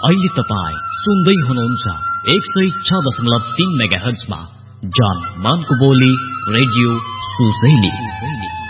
अहिले तपाईँ सुन्दै हुनुहुन्छ 106.3 मेगाहर्जमा जान मानको बोली रेडियो सुसैली।